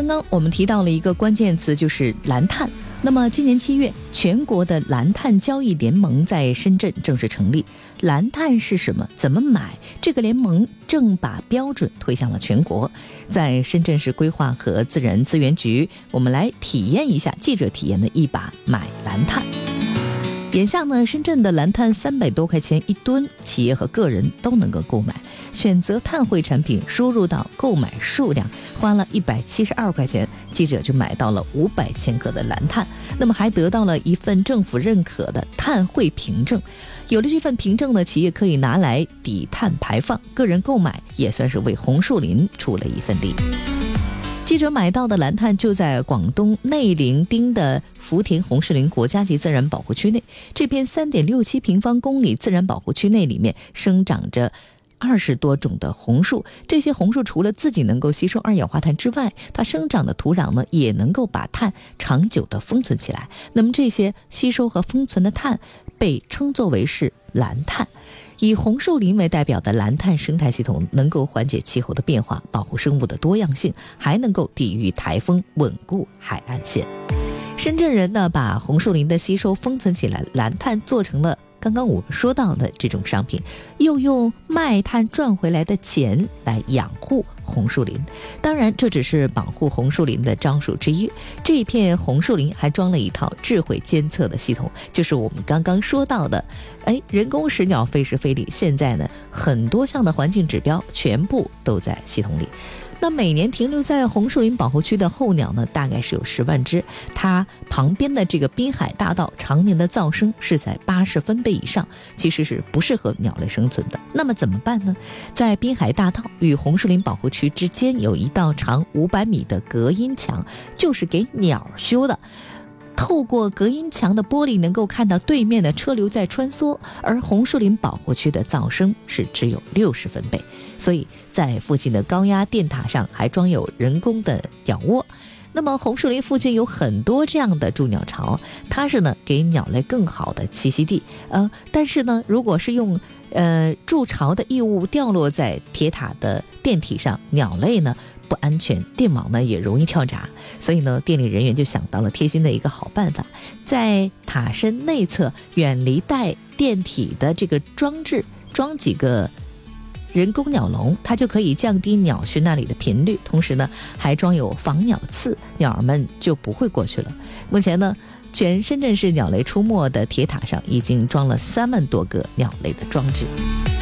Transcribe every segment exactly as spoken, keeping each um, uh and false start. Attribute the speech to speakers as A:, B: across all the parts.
A: 刚我们提到了一个关键词，就是蓝碳。那么今年七月，全国的蓝碳交易联盟在深圳正式成立。蓝碳是什么？怎么买？这个联盟正把标准推向了全国。在深圳市规划和自然资源局，我们来体验一下记者体验的一把买蓝碳。眼下呢，深圳的蓝碳三百多块钱一吨，企业和个人都能够购买。选择碳汇产品，输入到购买数量，花了一百七十二块钱，记者就买到了五百千克的蓝碳。那么还得到了一份政府认可的碳汇凭证。有了这份凭证呢，企业可以拿来抵碳排放，个人购买也算是为红树林出了一份力。记者买到的蓝碳就在广东内伶仃的福田红树林国家级自然保护区内。这片 三点六七平方公里自然保护区内里面生长着二十多种的红树，这些红树除了自己能够吸收二氧化碳之外，它生长的土壤呢也能够把碳长久的封存起来。那么这些吸收和封存的碳被称作为是蓝碳。以红树林为代表的蓝碳生态系统能够缓解气候的变化，保护生物的多样性，还能够抵御台风，稳固海岸线。深圳人呢，把红树林的吸收封存起来，蓝碳做成了刚刚我们说到的这种商品，又用卖碳赚回来的钱来养护红树林。当然这只是保护红树林的招数之一，这片红树林还装了一套智慧监测的系统，就是我们刚刚说到的哎，人工识鸟非时非地。现在呢，很多项的环境指标全部都在系统里。那每年停留在红树林保护区的候鸟呢，大概是有十万只。它旁边的这个滨海大道常年的噪声是在八十分贝以上，其实是不适合鸟类生存的。那么怎么办呢？在滨海大道与红树林保护区之间有一道长五百米的隔音墙，就是给鸟修的。透过隔音墙的玻璃能够看到对面的车流在穿梭，而红树林保护区的噪声是只有六十分贝，所以在附近的高压电塔上还装有人工的鸟窝。那么红树林附近有很多这样的筑鸟巢，它是呢给鸟类更好的栖息地。呃，但是呢，如果是用呃筑巢的异物掉落在铁塔的电体上，鸟类呢不安全，电网呢也容易跳闸。所以呢，电力人员就想到了贴心的一个好办法，在塔身内侧远离带电体的这个装置装几个人工鸟笼，它就可以降低鸟群那里的频率，同时呢还装有防鸟刺，鸟儿们就不会过去了。目前呢，全深圳市鸟类出没的铁塔上已经装了三万多个鸟类的装置。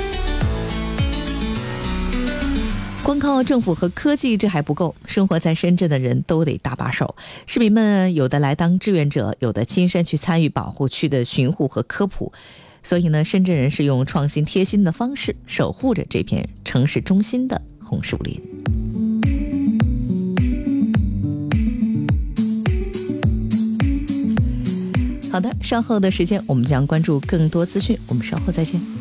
A: 光靠政府和科技这还不够，生活在深圳的人都得搭把手。市民们有的来当志愿者，有的亲身去参与保护区的巡护和科普。所以呢，深圳人是用创新贴心的方式守护着这片城市中心的红树林。好的，稍后的时间我们将关注更多资讯，我们稍后再见。